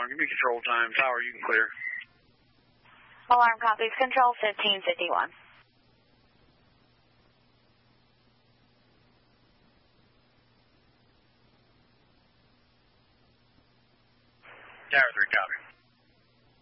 alarm. Give me control time. Tower, you can clear. Alarm copies. Control 1551. Tower 3, copy.